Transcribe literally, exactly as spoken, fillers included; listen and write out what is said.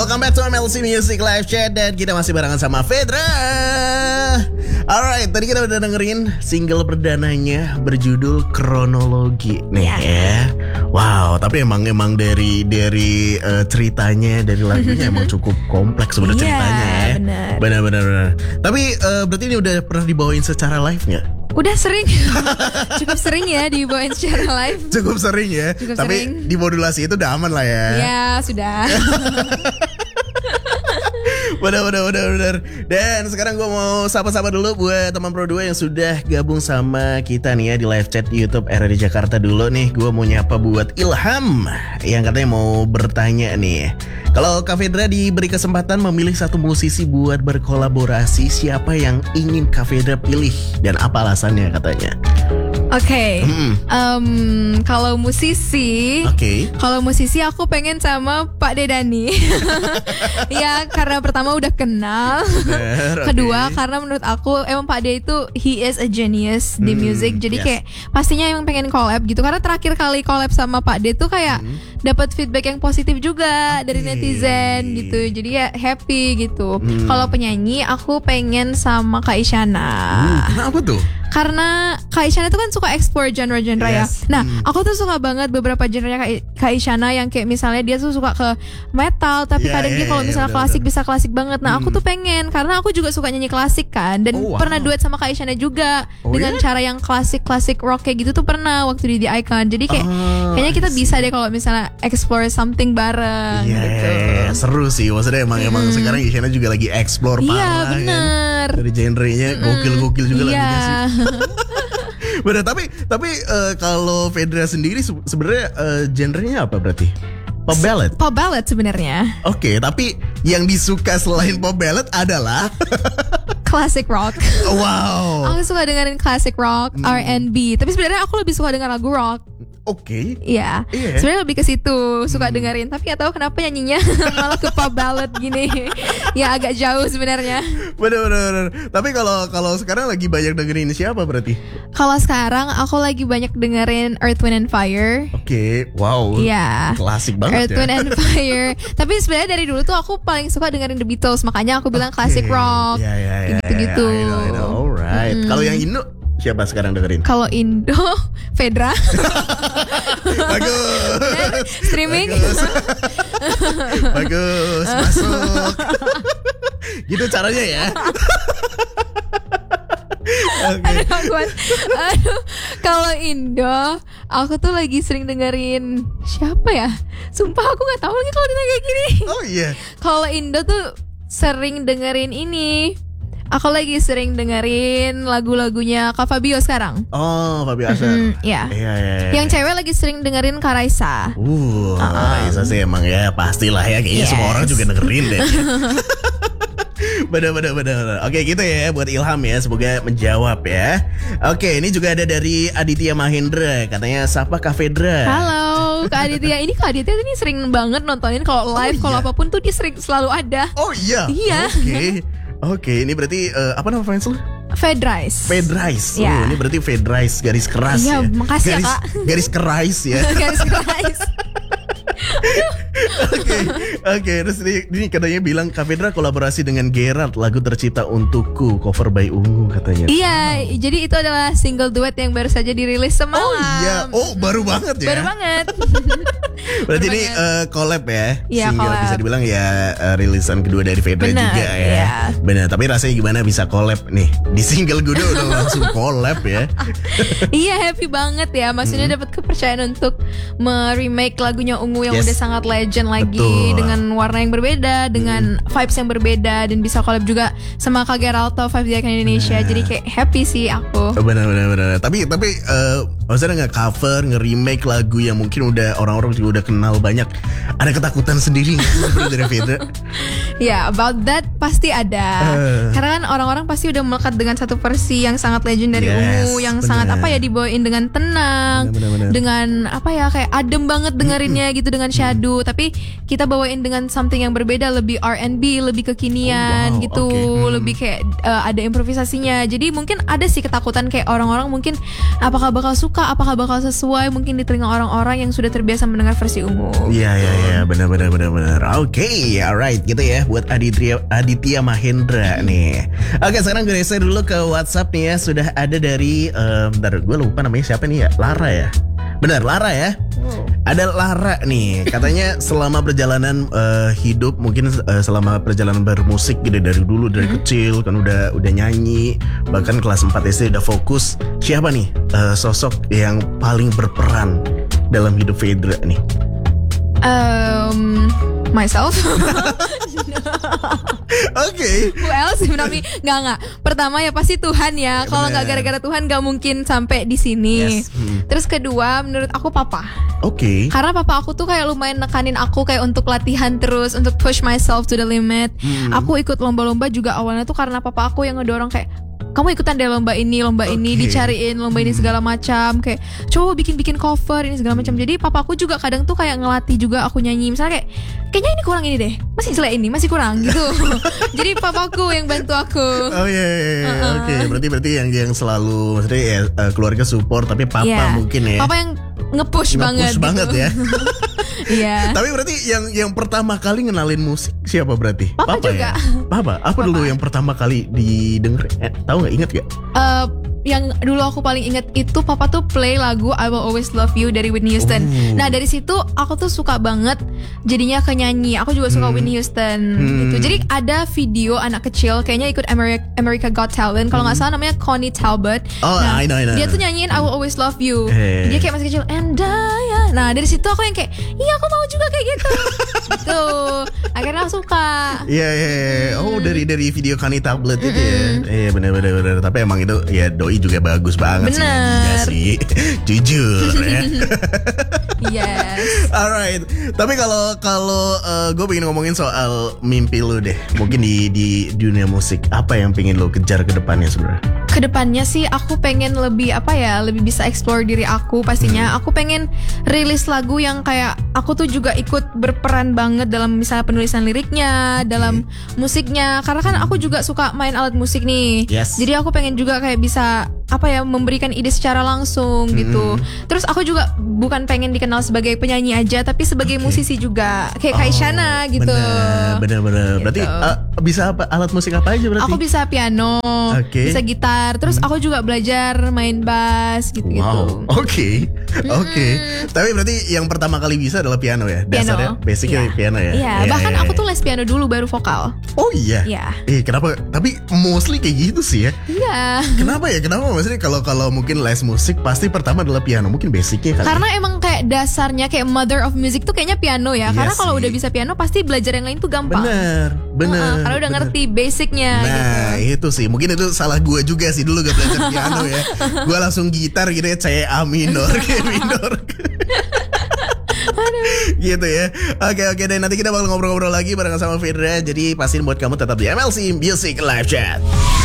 welcome back to M L C Music Live Chat. Dan kita masih barengan sama Fedra. Alright, tadi kita udah dengerin single perdananya berjudul Kronologi nih ya. ya. Wow, tapi emang emang dari dari uh, ceritanya, dari lagunya emang cukup kompleks sebenarnya yeah, ceritanya ya. Benar. Benar benar. Tapi uh, berarti ini udah pernah dibawain secara live nggak? Udah sering. Cukup sering ya dibawain secara live. Cukup sering ya. Cukup Tapi sering. di modulasi itu udah aman lah ya. Ya sudah. Benar, benar, benar, benar. Dan sekarang gue mau sapa-sapa dulu buat teman Pro dua yang sudah gabung sama kita nih ya di live chat YouTube R R D Jakarta dulu nih. Gue mau nyapa buat Ilham yang katanya mau bertanya nih. Kalau Kak Fedra diberi kesempatan memilih satu musisi buat berkolaborasi, siapa yang ingin Kak Fedra pilih dan apa alasannya katanya? Oke. Okay. Hmm. Um, kalau musisi, Oke. Okay. Kalau musisi aku pengen sama Pak Dedani. Ya karena pertama udah kenal. Bener, Kedua okay. karena menurut aku emang Pak De itu he is a genius di Hmm, music. Jadi yes. kayak pastinya emang pengen collab gitu. Karena terakhir kali collab sama Pak De tuh kayak hmm. dapat feedback yang positif juga okay. dari netizen gitu. Jadi ya happy gitu. Hmm. Kalau penyanyi aku pengen sama Kak Isyana. Hmm, kenapa tuh? Karena Kak Isyana itu kan suka explore genre-genre yes. ya. Nah, hmm. aku tuh suka banget beberapa genre Kak, Kak Isyana yang kayak misalnya dia tuh suka ke metal, tapi yeah, kadang yeah, dia kalau yeah, misalnya bener, klasik bener. bisa klasik banget. Nah, hmm. aku tuh pengen karena aku juga suka nyanyi klasik kan, dan oh, wow. pernah duet sama Kak Isyana juga oh, dengan yeah? cara yang klasik-klasik rock kayak gitu tuh pernah waktu di The Icon. Jadi kayak oh, kayaknya kita bisa deh kalau misalnya explore something bareng yeah, gitu. yeah, seru sih. Maksudnya emang hmm. emang sekarang Isyana juga lagi explore Iya, parah bener. kan. Dari genre-nya gokil-gokil juga Iya. lagunya sih. Bener, tapi tapi uh, kalau Fedra sendiri se- sebenarnya uh, genrenya apa berarti? Pop ballad. Pop ballad sebenarnya. Oke, okay, tapi yang disuka selain pop ballad adalah classic rock. Wow. Aku suka dengerin classic rock, hmm. R and B. Tapi sebenarnya aku lebih suka denger lagu rock. Oke. Okay. Iya. Yeah. Sebenarnya lebih ke situ suka hmm. dengerin. Tapi gak tahu kenapa nyanyinya malah ke pop ballad gini. Ya agak jauh sebenarnya. Bener-bener. Tapi kalau kalau sekarang lagi banyak dengerin siapa berarti? Kalau sekarang aku lagi banyak dengerin Earth, Wind and Fire. Oke. Okay. Wow. Iya. Klasik banget Earth, ya. Wind and Fire. Tapi sebenarnya dari dulu tuh aku paling suka dengerin The Beatles. Makanya aku bilang okay. classic rock. Iya, iya, iya. Gitu-gitu. I know, I know. Alright. Hmm. Kalau yang Indo siapa sekarang dengerin? Kalau Indo, Fedra. Bagus. Streaming. Bagus. Bagus. Masuk. Gitu caranya ya. Okay. Aduh, Aduh, kalau Indo, aku tuh lagi sering dengerin siapa ya? Sumpah aku nggak tahu lagi kalau ditanya kayak gini. Oh iya. Yeah. Kalau Indo tuh sering dengerin ini. Aku lagi sering dengerin lagu-lagunya Kak Fabio sekarang. Oh, Fabio Asher. Mm-hmm, iya. Iya, iya, iya. Yang cewek lagi sering dengerin Kak Raisa. Uh, uh-uh. Raisa sih emang ya pastilah ya. Kayaknya yes. semua orang juga dengerin deh. Bener, bener, bener. Oke gitu ya buat Ilham ya. Semoga menjawab ya. Oke, ini juga ada dari Aditya Mahendra. Katanya sapa Kak Fedra. Halo Kak Aditya. Ini Kak Aditya ini sering banget nontonin kalau live, oh, kalau iya. apapun tuh dia sering selalu ada. Oh iya. Iya. Oke. Okay. Oke, ini berarti uh, apa nama fans lu? Fedrice. Fedrice. Yeah. Oh, ini berarti Fedrice garis keras iya, ya. Makasih garis, ya, Kak. Garis keras ya. Garis keras. Oke, oke. Terus ini, ini katanya bilang Kak Fedra kolaborasi dengan Gerard, lagu tercipta untukku, cover by Ungu katanya. Iya, wow. Jadi itu adalah single duet yang baru saja dirilis semalam. Oh iya, oh baru banget ya. Baru banget. Berarti baru ini uh, collab ya, ya single collab. Bisa dibilang ya uh, rilisan kedua dari Fedra Bener, juga ya. Iya. Benar, tapi rasanya gimana bisa collab nih di single gue udah langsung collab ya. Iya, happy banget ya. Maksudnya hmm. dapat kepercayaan untuk meremake lagunya Ungu yang yes. udah sangat legend lagi. Betul. Dengan warna yang berbeda, dengan hmm. vibes yang berbeda, dan bisa collab juga sama Kak Geralto Five The Icon Indonesia. Nah. Jadi kayak happy sih aku. Benar benar benar. Tapi tapi uh, maksudnya nggak cover, nge-remake lagu yang mungkin udah orang-orang juga udah kenal banyak. Ada ketakutan sendiri nggak dari Fedra? Ya, yeah, about that pasti ada. Uh. Karena kan orang-orang pasti udah melekat dengan satu versi yang sangat legend dari yes, Ungu, yang bener. sangat apa ya dibawain dengan tenang, bener, bener, bener. dengan apa ya kayak adem banget dengerinnya mm-hmm. gitu dengan shadow. Mm-hmm. Tapi kita bawain dengan something yang berbeda, lebih R and B, lebih kekinian oh, wow. gitu, okay. hmm. lebih kayak uh, ada improvisasinya. Jadi mungkin ada sih ketakutan kayak orang-orang mungkin apakah bakal suka suka apakah bakal sesuai mungkin di telinga orang-orang yang sudah terbiasa mendengar versi ungu. Iya iya iya benar benar benar benar. Oke, okay, alright gitu ya buat Aditya Aditya Mahendra nih. Oke, sekarang gue geser dulu ke WhatsApp nih ya. Sudah ada dari um, bentar gue lupa namanya siapa nih ya? Lara ya. Benar, Lara ya. Wow. Ada Lara nih, katanya selama perjalanan uh, hidup, mungkin uh, selama perjalanan bermusik gitu dari dulu dari mm-hmm. kecil kan udah udah nyanyi, bahkan kelas empat S D udah fokus. Siapa nih uh, sosok yang paling berperan dalam hidup Fedra nih? Um, myself. Oke. Okay. Who else? Nggak nggak. Pertama ya pasti Tuhan ya. Kalau nggak gara-gara Tuhan nggak mungkin sampai di sini. Yes. Hmm. Terus kedua menurut aku papa. Oke. Okay. Karena papa aku tuh kayak lumayan nekanin aku kayak untuk latihan terus, untuk push myself to the limit. Hmm. Aku ikut lomba-lomba juga awalnya tuh karena papa aku yang ngedorong kayak, kamu ikutan deh lomba ini, lomba okay. ini, dicariin lomba ini segala macam, kayak coba bikin-bikin cover ini segala macam. Jadi papaku juga kadang tuh kayak ngelatih juga aku nyanyi. Misalnya kayak, kayaknya ini kurang ini deh, masih jelek ini, masih kurang gitu. Jadi papaku yang bantu aku. Oh iya, yeah, yeah, yeah. uh-uh. Oke. Okay. Berarti berarti yang yang selalu, maksudnya ya uh, keluarga support, tapi papa yeah. mungkin ya. Papa yang nge-push, nge-push banget, banget gitu. Ya. Iya. Tapi berarti yang yang pertama kali ngenalin musik siapa berarti? Papa, Papa juga. Ya? Papa. Apa Papa. Dulu yang pertama kali didengar? Eh, tahu nggak? Ingat gak? Uh, yang dulu aku paling ingat itu papa tuh play lagu I Will Always Love You dari Whitney Houston. Oh. Nah dari situ aku tuh suka banget jadinya ke nyanyi. Aku juga suka hmm. Whitney Houston hmm. gitu. Jadi ada video anak kecil kayaknya ikut America, America Got Talent. Kalau nggak hmm. salah namanya Connie Talbot. Oh, nah, I know, I know. Dia tuh nyanyiin I Will Always Love You. Hey. Dia kayak masih kecil and I. Nah dari situ aku yang kayak, iya aku mau juga kayak gitu. Gitu. Akhirnya aku suka. Iya yeah, iya. Yeah. Oh dari dari video Connie Talbot itu ya. Iya yeah, benar benar benar. Tapi emang itu ya doi juga bagus banget. Bener. sih. Jujur ya. Yes. Alright. Tapi kalau kalau uh, gue pengen ngomongin soal mimpi lu deh. Mungkin di di dunia musik apa yang pengen lu kejar ke depannya sebenarnya? Kedepannya sih aku pengen lebih apa ya, lebih bisa explore diri aku pastinya. Hmm. Aku pengen rilis lagu yang kayak aku tuh juga ikut berperan banget dalam misalnya penulisan liriknya, okay. dalam musiknya. Karena kan aku juga suka main alat musik nih. Yes. Jadi aku pengen juga kayak bisa apa ya, memberikan ide secara langsung gitu. Hmm. Terus aku juga bukan pengen dikenal sebagai penyanyi aja, tapi sebagai okay. musisi juga, kayak oh, Kaisyana gitu. Bener bener. Gitu. Berarti uh, bisa apa, alat musik apa aja berarti? Aku bisa piano, okay. bisa gitar. Terus hmm. aku juga belajar main bass gitu-gitu. Wow. Oke, okay. hmm. oke. Okay. Tapi berarti yang pertama kali bisa adalah piano ya? Piano. Dasarnya, basicnya yeah. piano ya? Iya. Yeah. Yeah, bahkan yeah, aku tuh les piano dulu baru vokal. Oh iya. Iya. Yeah. Eh kenapa? Tapi mostly kayak gitu sih ya? Iya. Yeah. Kenapa ya? Kenapa? Maksudnya kalau kalau mungkin les musik pasti pertama adalah piano, mungkin basicnya kali. Karena emang kayak dasarnya kayak mother of music tuh kayaknya piano ya. Iya karena kalau udah bisa piano pasti belajar yang lain tuh gampang. Bener, bener. Uh-uh, karena udah bener. Ngerti basicnya. Nah gitu. Itu sih, mungkin itu salah gue juga sih dulu gak belajar piano ya. Gue langsung gitar gitu ya, C A minor, G minor. Gitu ya. Oke oke dan nanti kita bakal ngobrol-ngobrol lagi bareng sama Fedra. Jadi pastiin buat kamu tetap di M L C Music Live Chat.